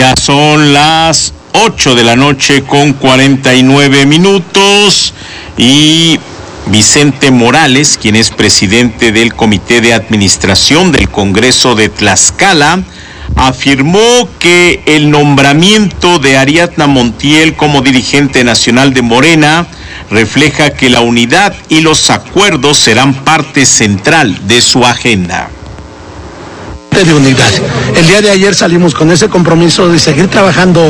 Ya son las 8 de la noche con 49 minutos y Vicente Morales, quien es presidente del Comité de Administración del Congreso de Tlaxcala, afirmó que el nombramiento de Ariadna Montiel como dirigente nacional de Morena refleja que la unidad y los acuerdos serán parte central de su agenda. De unidad. El día de ayer salimos con ese compromiso de seguir trabajando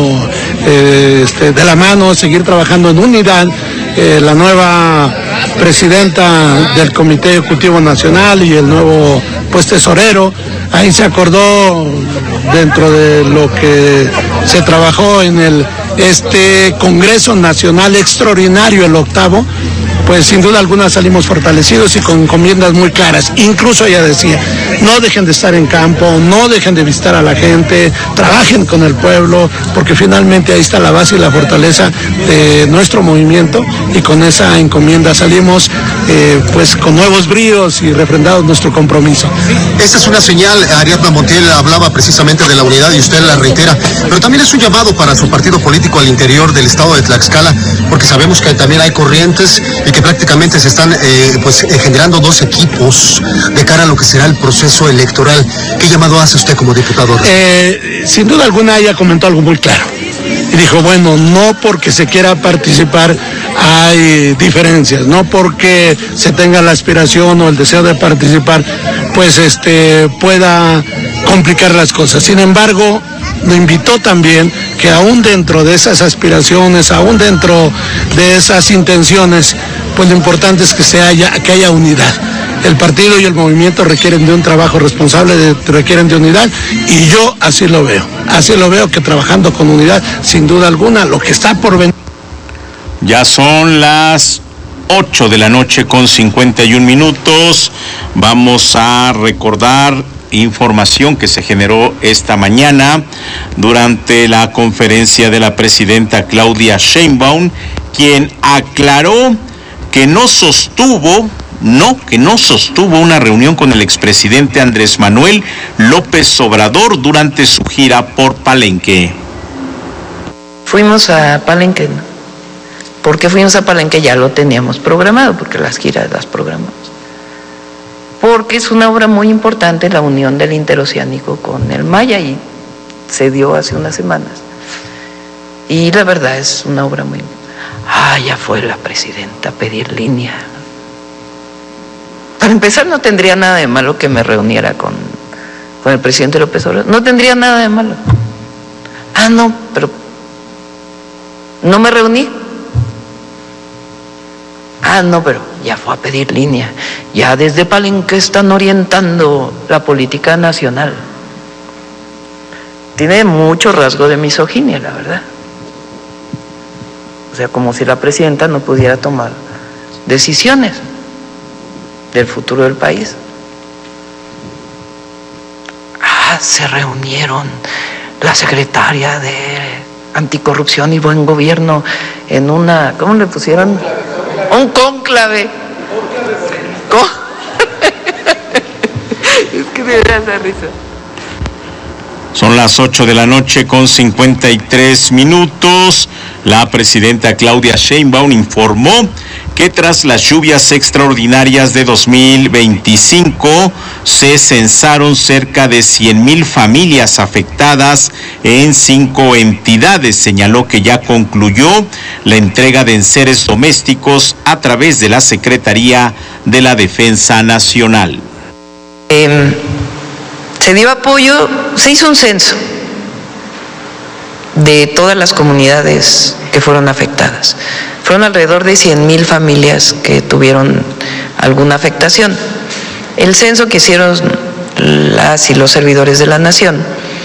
de la mano, seguir trabajando en unidad. La nueva presidenta del Comité Ejecutivo Nacional y el nuevo tesorero, ahí se acordó dentro de lo que se trabajó en este Congreso Nacional Extraordinario, el 8º, pues sin duda alguna salimos fortalecidos y con encomiendas muy claras. Incluso ella decía, no dejen de estar en campo, no dejen de visitar a la gente, trabajen con el pueblo, porque finalmente ahí está la base y la fortaleza de nuestro movimiento, y con esa encomienda salimos pues con nuevos bríos y refrendados nuestro compromiso. Esta es una señal. Ariadna Montiel hablaba precisamente de la unidad y usted la reitera, pero también es un llamado para su partido político al interior del estado de Tlaxcala, porque sabemos que también hay corrientes y que prácticamente se están generando dos equipos de cara a lo que será el proceso electoral. ¿Qué llamado hace usted como diputado? Sin duda alguna ella comentó algo muy claro y dijo, bueno, no porque se quiera participar hay diferencias, no porque se tenga la aspiración o el deseo de participar pues pueda complicar las cosas. Sin embargo, me invitó también que aún dentro de esas aspiraciones, aún dentro de esas intenciones, pues lo importante es que haya unidad. El partido y el movimiento requieren de un trabajo responsable, requieren de unidad, y yo así lo veo que trabajando con unidad, sin duda alguna, lo que está por venir. Ya son las 8 de la noche con 51 minutos. Vamos a recordar información que se generó esta mañana durante la conferencia de la presidenta Claudia Sheinbaum, quien aclaró que no sostuvo una reunión con el expresidente Andrés Manuel López Obrador durante su gira por Palenque. Fuimos a Palenque, ¿no? ¿Por qué fuimos a Palenque? Ya lo teníamos programado, porque las giras las programamos. Porque es una obra muy importante, la unión del interoceánico con el Maya, y se dio hace unas semanas. Y la verdad es una obra muy... ya fue la presidenta a pedir línea. Para empezar, no tendría nada de malo que me reuniera con el presidente López Obrador. No tendría nada de malo. No, pero no me reuní. No, pero ya fue a pedir línea. Ya desde Palenque están orientando la política nacional. Tiene mucho rasgo de misoginia, la verdad. O sea, como si la presidenta no pudiera tomar decisiones del futuro del país. Se reunieron la secretaria de Anticorrupción y Buen Gobierno en una, ¿cómo le pusieron? Un cónclave. Es que me da esa risa. Son las 8 de la noche con 53 minutos. La presidenta Claudia Sheinbaum informó que tras las lluvias extraordinarias de 2025 se censaron cerca de 100,000 familias afectadas en 5 entidades. Señaló que ya concluyó la entrega de enseres domésticos a través de la Secretaría de la Defensa Nacional. Se dio apoyo, se hizo un censo de todas las comunidades que fueron afectadas. Fueron alrededor de 100,000 familias que tuvieron alguna afectación. El censo que hicieron las y los servidores de la Nación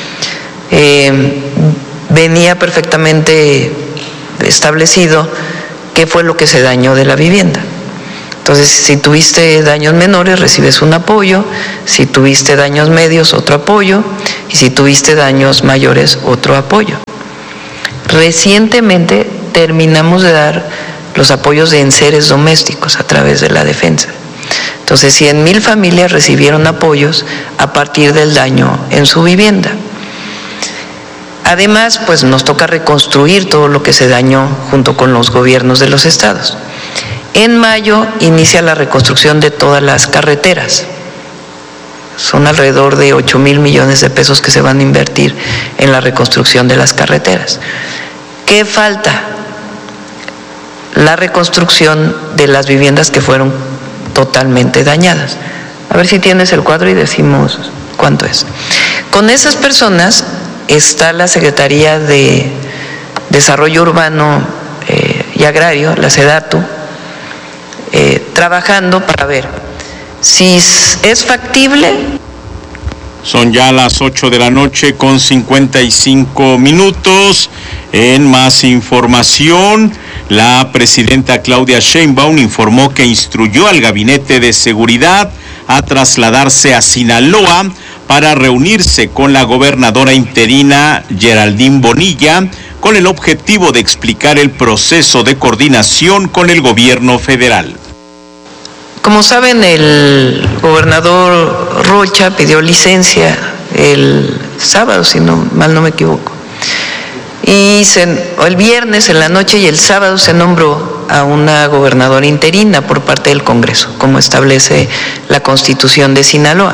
venía perfectamente establecido qué fue lo que se dañó de la vivienda. Entonces, si tuviste daños menores, recibes un apoyo; si tuviste daños medios, otro apoyo; y si tuviste daños mayores, otro apoyo. Recientemente terminamos de dar los apoyos de enseres domésticos a través de la defensa. Entonces, 100,000 familias recibieron apoyos a partir del daño en su vivienda. Además, pues nos toca reconstruir todo lo que se dañó junto con los gobiernos de los estados. En mayo inicia la reconstrucción de todas las carreteras. Son alrededor de 8,000 millones de pesos que se van a invertir en la reconstrucción de las carreteras. ¿Qué falta? La reconstrucción de las viviendas que fueron totalmente dañadas. A ver si tienes el cuadro y decimos cuánto es. Con esas personas está la Secretaría de Desarrollo Urbano y Agrario, la SEDATU, trabajando para ver si es factible. Son ya las 8 de la noche con 55 minutos. En más información, la presidenta Claudia Sheinbaum informó que instruyó al Gabinete de Seguridad a trasladarse a Sinaloa para reunirse con la gobernadora interina Geraldine Bonilla con el objetivo de explicar el proceso de coordinación con el gobierno federal. Como saben, el gobernador Rocha pidió licencia el sábado, si mal no me equivoco. Y el viernes en la noche y el sábado se nombró a una gobernadora interina por parte del Congreso, como establece la Constitución de Sinaloa.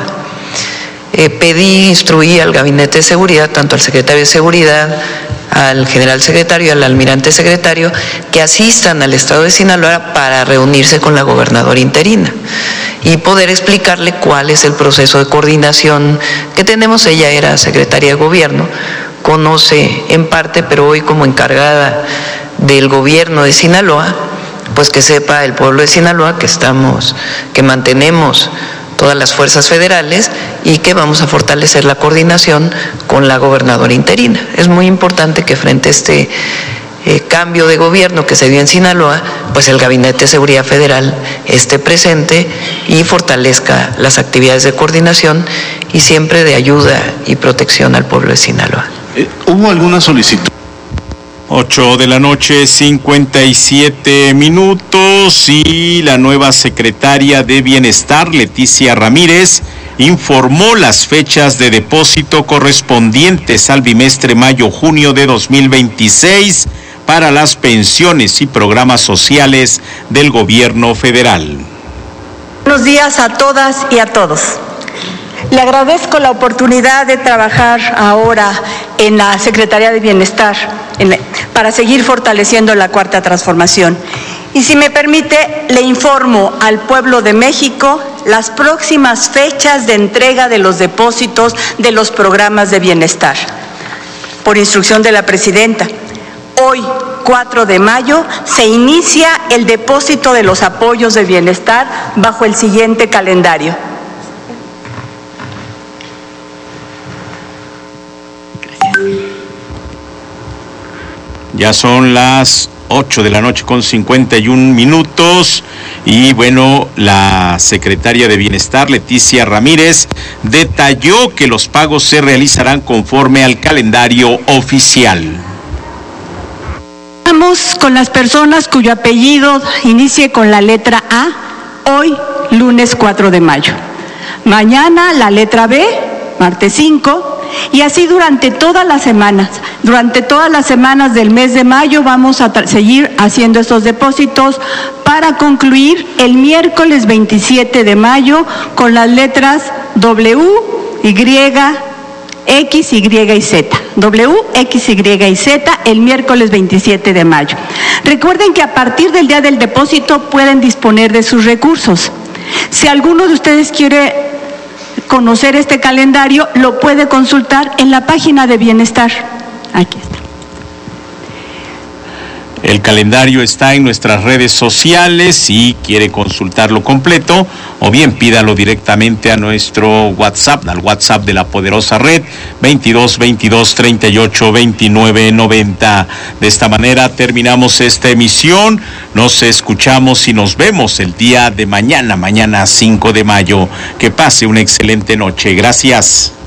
Instruí al Gabinete de Seguridad, tanto al secretario de Seguridad, al general secretario y al almirante secretario, que asistan al estado de Sinaloa para reunirse con la gobernadora interina y poder explicarle cuál es el proceso de coordinación que tenemos. Ella era secretaria de gobierno, conoce en parte, pero hoy como encargada del gobierno de Sinaloa, pues que sepa el pueblo de Sinaloa que mantenemos todas las fuerzas federales y que vamos a fortalecer la coordinación con la gobernadora interina. Es muy importante que frente a este cambio de gobierno que se dio en Sinaloa, pues el Gabinete de Seguridad Federal esté presente y fortalezca las actividades de coordinación y siempre de ayuda y protección al pueblo de Sinaloa. ¿Hubo alguna solicitud? 8 de la noche, 57 minutos, y la nueva secretaria de Bienestar, Leticia Ramírez, informó las fechas de depósito correspondientes al bimestre mayo-junio de 2026 para las pensiones y programas sociales del gobierno federal. Buenos días a todas y a todos. Le agradezco la oportunidad de trabajar ahora en la Secretaría de Bienestar para seguir fortaleciendo la Cuarta Transformación. Y si me permite, le informo al pueblo de México las próximas fechas de entrega de los depósitos de los programas de bienestar. Por instrucción de la presidenta, hoy, 4 de mayo, se inicia el depósito de los apoyos de bienestar bajo el siguiente calendario. Ya son las 8 de la noche con 51 minutos y bueno, la secretaria de Bienestar, Leticia Ramírez, detalló que los pagos se realizarán conforme al calendario oficial. Vamos con las personas cuyo apellido inicie con la letra A, hoy, lunes 4 de mayo. Mañana la letra B, martes 5. Y así durante todas las semanas. Durante todas las semanas del mes de mayo vamos a seguir haciendo estos depósitos para concluir el miércoles 27 de mayo con las letras W, Y, X, Y y Z. W, X, Y y Z el miércoles 27 de mayo. Recuerden que a partir del día del depósito pueden disponer de sus recursos. Si alguno de ustedes quiere conocer este calendario, lo puede consultar en la página de Bienestar. Aquí está. El calendario está en nuestras redes sociales. Si quiere consultarlo completo, o bien pídalo directamente a nuestro WhatsApp, al WhatsApp de la poderosa red, 22 22 38 29 90. De esta manera terminamos esta emisión. Nos escuchamos y nos vemos el día de mañana 5 de mayo. Que pase una excelente noche. Gracias.